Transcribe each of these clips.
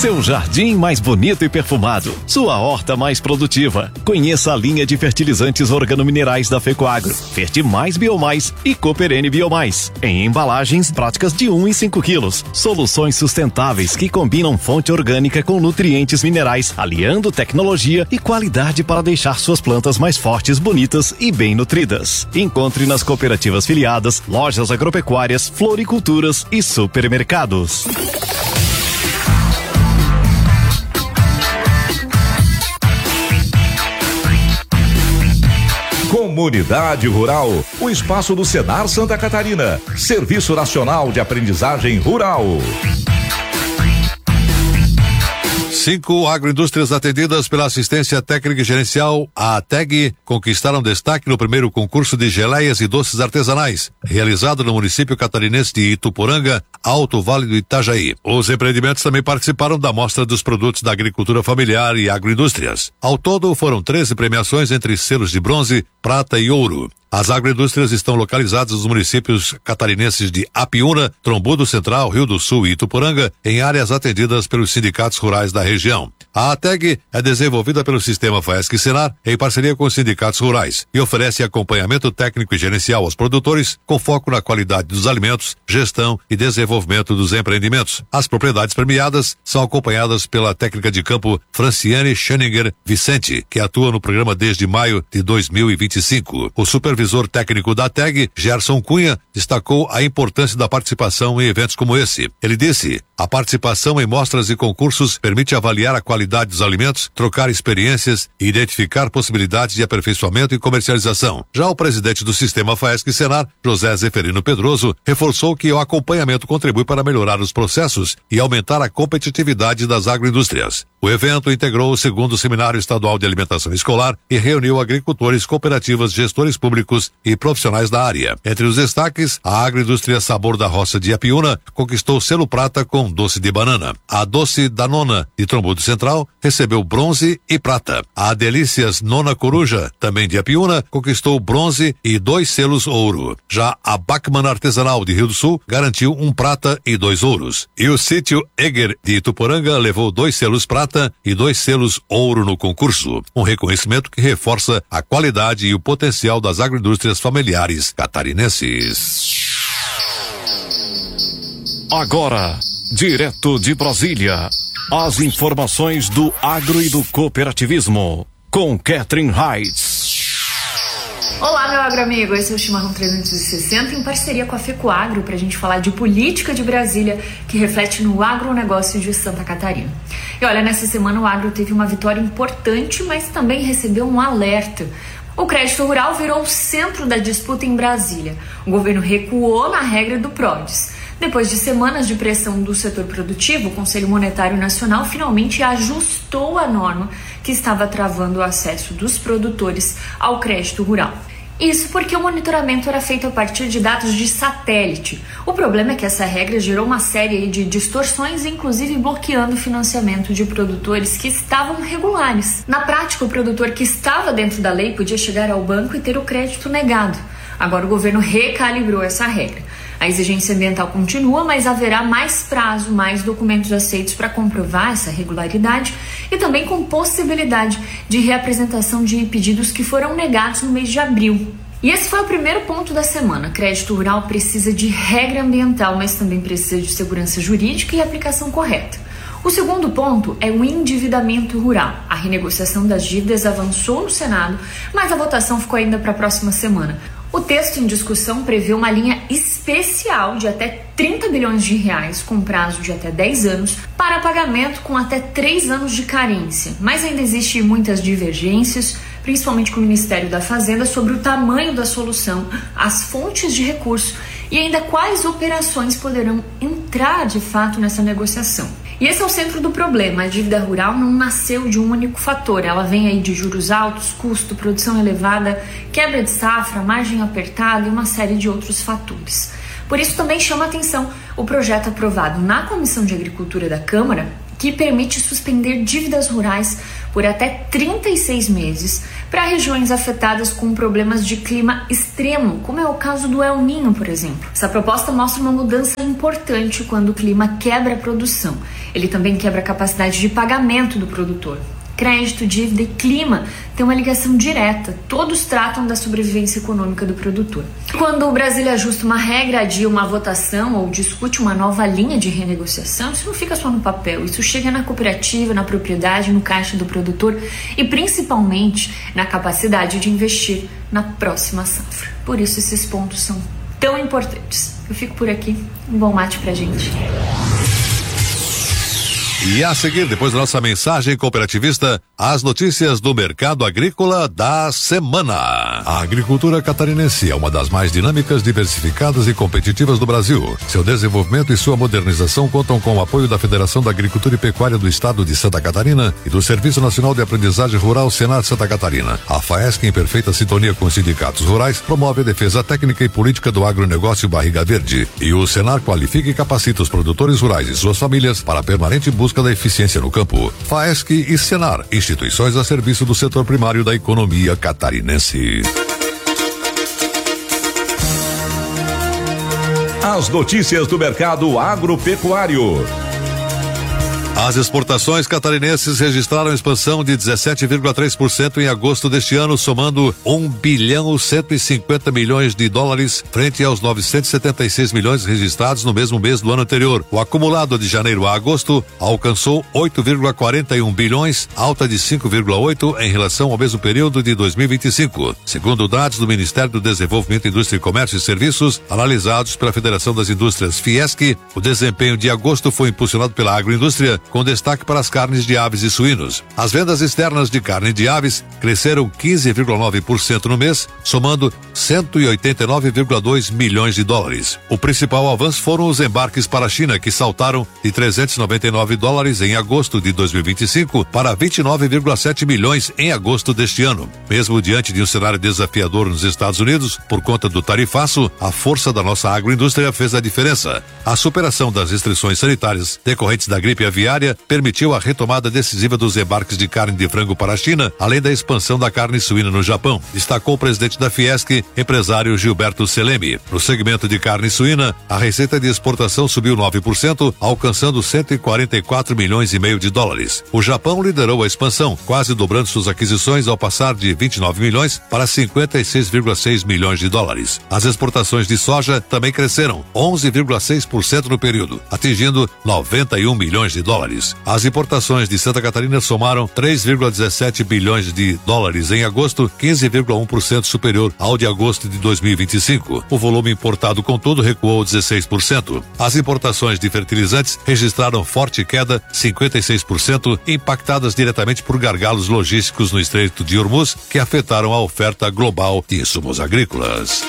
Seu jardim mais bonito e perfumado, sua horta mais produtiva. Conheça a linha de fertilizantes organominerais da Fecoagro, Fertimais Biomais e Cooperene Biomais. Em embalagens práticas de 1 e 5 quilos. Soluções sustentáveis que combinam fonte orgânica com nutrientes minerais, aliando tecnologia e qualidade para deixar suas plantas mais fortes, bonitas e bem nutridas. Encontre nas cooperativas filiadas, lojas agropecuárias, floriculturas e supermercados. Comunidade Rural, o espaço do Senar Santa Catarina, Serviço Nacional de Aprendizagem Rural. 5 agroindústrias atendidas pela assistência técnica e gerencial, a ATEG, conquistaram destaque no primeiro concurso de geleias e doces artesanais, realizado no município catarinense de Ituporanga, Alto Vale do Itajaí. Os empreendimentos também participaram da mostra dos produtos da agricultura familiar e agroindústrias. Ao todo, foram 13 premiações entre selos de bronze, prata e ouro. As agroindústrias estão localizadas nos municípios catarinenses de Apiúna, Trombudo Central, Rio do Sul e Ituporanga, em áreas atendidas pelos sindicatos rurais da região. A ATEG é desenvolvida pelo Sistema FAESC-Senar em parceria com os sindicatos rurais e oferece acompanhamento técnico e gerencial aos produtores com foco na qualidade dos alimentos, gestão e desenvolvimento dos empreendimentos. As propriedades premiadas são acompanhadas pela técnica de campo Franciane Schoeninger Vicente, que atua no programa desde maio de 2025. O supervisor técnico da ATEG, Gerson Cunha, destacou a importância da participação em eventos como esse. Ele disse: a participação em mostras e concursos permite avaliar a qualidade dos alimentos, trocar experiências e identificar possibilidades de aperfeiçoamento e comercialização. Já o presidente do Sistema FAESC-Senar, José Zeferino Pedroso, reforçou que o acompanhamento contribui para melhorar os processos e aumentar a competitividade das agroindústrias. O evento integrou o 2º Seminário Estadual de Alimentação Escolar e reuniu agricultores, cooperativas, gestores públicos e profissionais da área. Entre os destaques, a agroindústria Sabor da Roça de Apiúna conquistou selo prata com doce de banana. A Doce da Nona, de Trombudo Central, recebeu bronze e prata. A Delícias Nona Coruja, também de Apiúna, conquistou bronze e 2 selos ouro. Já a Bachmann Artesanal de Rio do Sul garantiu 1 prata e 2 ouros. E o Sítio Eger de Ituporanga levou 2 selos prata e 2 selos ouro no concurso. Um reconhecimento que reforça a qualidade e o potencial das agroindústrias familiares catarinenses. Agora, direto de Brasília, as informações do agro e do cooperativismo, com Catherine Heitz. Olá, meu agroamigo, esse é o Chimarrão 360 em parceria com a Fecoagro para a gente falar de política de Brasília que reflete no agronegócio de Santa Catarina. E olha, nessa semana o agro teve uma vitória importante, mas também recebeu um alerta. O crédito rural virou o centro da disputa em Brasília. O governo recuou na regra do PRODES. Depois de semanas de pressão do setor produtivo, o Conselho Monetário Nacional finalmente ajustou a norma que estava travando o acesso dos produtores ao crédito rural. Isso porque o monitoramento era feito a partir de dados de satélite. O problema é que essa regra gerou uma série de distorções, inclusive bloqueando o financiamento de produtores que estavam regulares. Na prática, o produtor que estava dentro da lei podia chegar ao banco e ter o crédito negado. Agora o governo recalibrou essa regra. A exigência ambiental continua, mas haverá mais prazo, mais documentos aceitos para comprovar essa regularidade e também com possibilidade de reapresentação de pedidos que foram negados no mês de abril. E esse foi o primeiro ponto da semana. Crédito rural precisa de regra ambiental, mas também precisa de segurança jurídica e aplicação correta. O segundo ponto é o endividamento rural. A renegociação das dívidas avançou no Senado, mas a votação ficou ainda para a próxima semana. O texto em discussão prevê uma linha especial de até 30 bilhões de reais, com prazo de até 10 anos, para pagamento com até 3 anos de carência. Mas ainda existem muitas divergências, principalmente com o Ministério da Fazenda, sobre o tamanho da solução, as fontes de recurso e ainda quais operações poderão entrar de fato nessa negociação. E esse é o centro do problema. A dívida rural não nasceu de um único fator. Ela vem aí de juros altos, custo, produção elevada, quebra de safra, margem apertada e uma série de outros fatores. Por isso também chama a atenção o projeto aprovado na Comissão de Agricultura da Câmara, que permite suspender dívidas rurais por até 36 meses para regiões afetadas com problemas de clima extremo, como é o caso do El Niño, por exemplo. Essa proposta mostra uma mudança importante quando o clima quebra a produção. Ele também quebra a capacidade de pagamento do produtor. Crédito, dívida e clima têm uma ligação direta. Todos tratam da sobrevivência econômica do produtor. Quando o Brasil ajusta uma regra, adia uma votação ou discute uma nova linha de renegociação, isso não fica só no papel. Isso chega na cooperativa, na propriedade, no caixa do produtor e principalmente na capacidade de investir na próxima safra. Por isso esses pontos são tão importantes. Eu fico por aqui. Um bom mate pra gente. E a seguir, depois da nossa mensagem cooperativista, as notícias do mercado agrícola da semana. A agricultura catarinense é uma das mais dinâmicas, diversificadas e competitivas do Brasil. Seu desenvolvimento e sua modernização contam com o apoio da Federação da Agricultura e Pecuária do Estado de Santa Catarina e do Serviço Nacional de Aprendizagem Rural Senar Santa Catarina. A FAESC, em perfeita sintonia com os sindicatos rurais, promove a defesa técnica e política do agronegócio Barriga Verde. E o Senar qualifica e capacita os produtores rurais e suas famílias para a permanente busca da eficiência no campo. FAESC e Senar, instituições a serviço do setor primário da economia catarinense. As notícias do mercado agropecuário. As exportações catarinenses registraram expansão de 17,3% em agosto deste ano, somando 1,150 bilhões de dólares frente aos 976 milhões registrados no mesmo mês do ano anterior. O acumulado de janeiro a agosto alcançou 8,41 bilhões, alta de 5,8% em relação ao mesmo período de 2025. Segundo dados do Ministério do Desenvolvimento, Indústria, Comércio e Serviços, analisados pela Federação das Indústrias Fiesc, o desempenho de agosto foi impulsionado pela agroindústria, com destaque para as carnes de aves e suínos. As vendas externas de carne de aves cresceram 15,9% no mês, somando 189,2 milhões de dólares. O principal avanço foram os embarques para a China, que saltaram de 399 dólares em agosto de 2025 para 29,7 milhões em agosto deste ano. Mesmo diante de um cenário desafiador nos Estados Unidos, por conta do tarifaço, a força da nossa agroindústria fez a diferença. A superação das restrições sanitárias decorrentes da gripe aviária permitiu a retomada decisiva dos embarques de carne de frango para a China, além da expansão da carne suína no Japão, destacou o presidente da Fiesc, empresário Gilberto Selemi. No segmento de carne suína, a receita de exportação subiu 9%, alcançando 144 milhões e meio de dólares. O Japão liderou a expansão, quase dobrando suas aquisições ao passar de 29 milhões para 56,6 milhões de dólares. As exportações de soja também cresceram 11,6% no período, atingindo 91 milhões de dólares. As importações de Santa Catarina somaram 3,17 bilhões de dólares em agosto, 15,1% superior ao de agosto de 2025. O volume importado, contudo, recuou 16%. As importações de fertilizantes registraram forte queda, 56%, impactadas diretamente por gargalos logísticos no Estreito de Hormuz, que afetaram a oferta global de insumos agrícolas.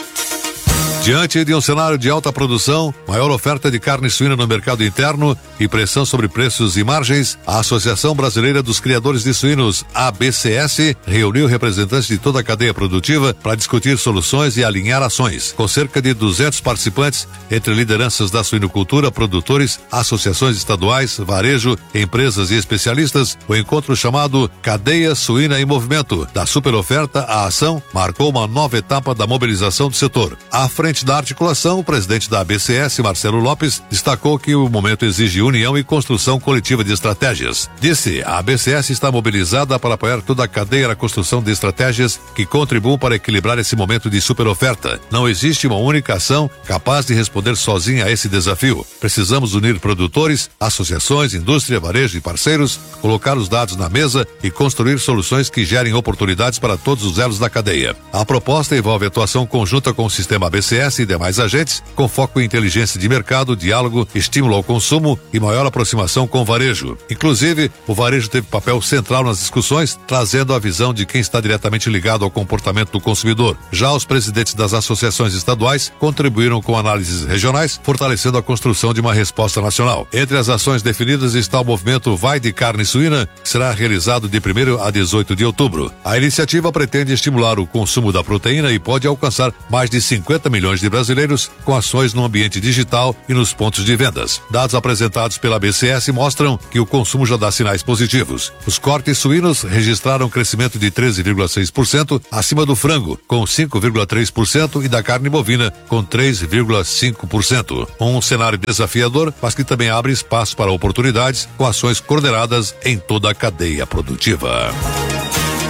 Diante de um cenário de alta produção, maior oferta de carne suína no mercado interno e pressão sobre preços e margens, a Associação Brasileira dos Criadores de Suínos, ABCS, reuniu representantes de toda a cadeia produtiva para discutir soluções e alinhar ações. Com cerca de 200 participantes, entre lideranças da suinocultura, produtores, associações estaduais, varejo, empresas e especialistas, o encontro chamado Cadeia Suína em Movimento, da superoferta à ação, marcou uma nova etapa da mobilização do setor. À frente da articulação, o presidente da ABCS, Marcelo Lopes, destacou que o momento exige união e construção coletiva de estratégias. Disse, a ABCS está mobilizada para apoiar toda a cadeia na construção de estratégias que contribuam para equilibrar esse momento de superoferta. Não existe uma única ação capaz de responder sozinha a esse desafio. Precisamos unir produtores, associações, indústria, varejo e parceiros, colocar os dados na mesa e construir soluções que gerem oportunidades para todos os elos da cadeia. A proposta envolve atuação conjunta com o sistema ABCS e demais agentes, com foco em inteligência de mercado, diálogo, estímulo ao consumo e maior aproximação com o varejo. Inclusive, o varejo teve papel central nas discussões, trazendo a visão de quem está diretamente ligado ao comportamento do consumidor. Já os presidentes das associações estaduais contribuíram com análises regionais, fortalecendo a construção de uma resposta nacional. Entre as ações definidas está o movimento Vai de Carne Suína, que será realizado de 1º a 18 de outubro. A iniciativa pretende estimular o consumo da proteína e pode alcançar mais de 50 milhões milhões de brasileiros com ações no ambiente digital e nos pontos de vendas. Dados apresentados pela BCS mostram que o consumo já dá sinais positivos. Os cortes suínos registraram um crescimento de 13,6% acima do frango, com 5,3% e da carne bovina, com 3,5%. Um cenário desafiador, mas que também abre espaço para oportunidades com ações coordenadas em toda a cadeia produtiva.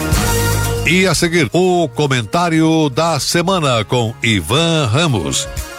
E a seguir, o comentário da semana com Ivan Ramos.